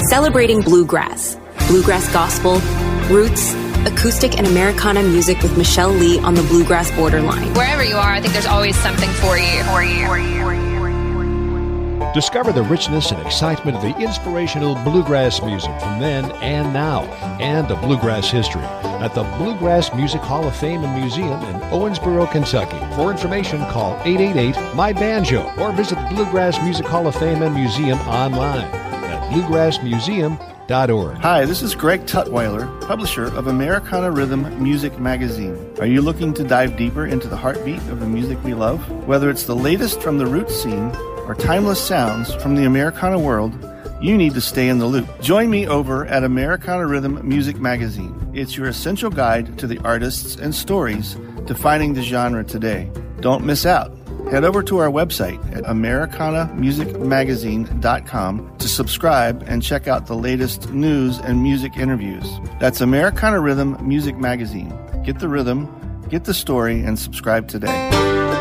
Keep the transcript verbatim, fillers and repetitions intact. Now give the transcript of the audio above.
celebrating bluegrass, bluegrass gospel, roots, acoustic and Americana music with Michelle Lee on the bluegrass borderline. Wherever you are, I think there's always something for you. For you. For you. Discover the richness and excitement of the inspirational bluegrass music from then and now, and the bluegrass history at the Bluegrass Music Hall of Fame and Museum in Owensboro, Kentucky. For information, call eight eight eight, M Y banjo or visit the Bluegrass Music Hall of Fame and Museum online at bluegrass museum dot org. Hi, this is Greg Tutwiler, publisher of Americana Rhythm Music Magazine. Are you looking to dive deeper into the heartbeat of the music we love? Whether it's the latest from the roots scene or timeless sounds from the Americana world, you need to stay in the loop. Join me over at Americana Rhythm Music Magazine. It's your essential guide to the artists and stories defining the genre today. Don't miss out. Head over to our website at americana music magazine dot com to subscribe and check out the latest news and music interviews. That's Americana Rhythm Music Magazine. Get the rhythm, get the story, and subscribe today.